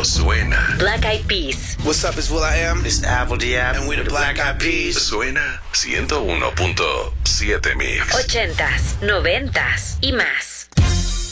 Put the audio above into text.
suena. Black Eyed Peas. What's up, it's will.i.am. This is Apple D.App. And we the Black Eyed Peas. Suena 101.7 Mix. 80s, 90s y más.